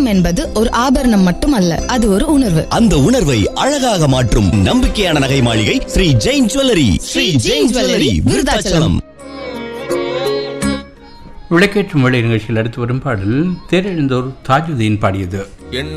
என்பது ஒரு ஆபரணம் மட்டுமல்ல, அது ஒரு உணர்வு. அந்த உணர்வை அழகாக மாற்றும் நம்பிக்கையான நகை மாளிகை ஸ்ரீ ஜெயின் ஜுவல்லரி. ஸ்ரீ ஜெயின் ஜுவல்லரி, விருதாச்சலம். விளக்கேற்றும் வேலை நிகழ்ச்சியில் அடுத்து வரும் பாடல் தேரெழுந்தோர் தாஜுதீன் பாடியது.